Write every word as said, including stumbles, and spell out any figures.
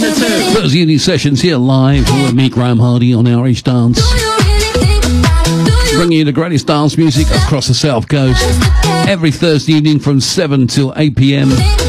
Thursday evening sessions here live with me, Graham Hardy, on Irish Dance. Bringing you the greatest dance music across the South Coast every Thursday evening from seven till eight p m.